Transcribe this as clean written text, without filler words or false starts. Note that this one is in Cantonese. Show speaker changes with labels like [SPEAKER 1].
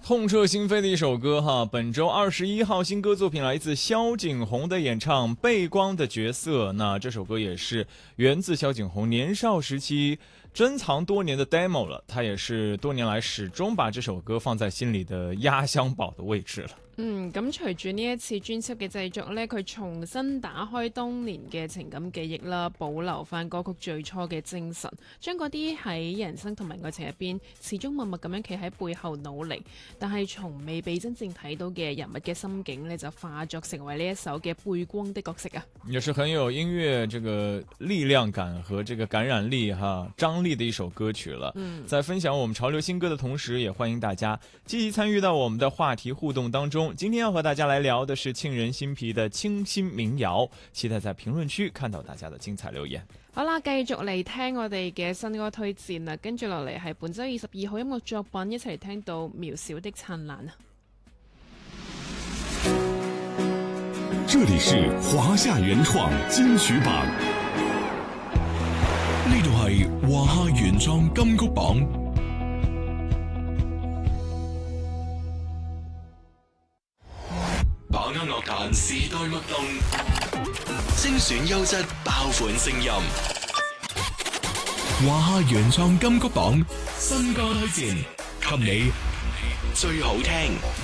[SPEAKER 1] 痛彻心扉的一首歌哈，本周21号新歌作品来自萧景宏的演唱《背光的角色》。那这首歌也是源自萧景宏年少时期珍藏多年的 demo 了，他也是多年來始終把這首歌放在心裡的壓箱寶的位置了。
[SPEAKER 2] 咁隨住呢一次專輯嘅製作呢，佢重新打開當年嘅情感記憶啦，保留翻歌曲最初嘅精神，將嗰啲喺人生同埋愛情入邊始終默默咁樣企喺背後努力，但係從未被真正睇到嘅人物嘅心境呢，就化作成為呢一首嘅背光的角色啊！
[SPEAKER 1] 也是很有音樂這個力量感和這個感染力哈張力的一首歌曲了。在分享我們潮流新歌的同時，也歡迎大家積極參與到我們的話題互動當中。今天要和大家來聊的是沁人心脾的清新民謠，期待在評論區看到大家的精彩留言。
[SPEAKER 2] 好啦，繼續嚟聽我哋嘅新歌推薦啦，跟住落嚟係本周22號音樂作品，一齊嚟聽到渺小的燦爛啊！
[SPEAKER 3] 這裏是華夏原創金曲榜，呢度係華夏原創金曲榜。把握樂壇時代脈動，精選優質爆款聲音。華夏原創金曲榜新歌推薦，給你最好聽。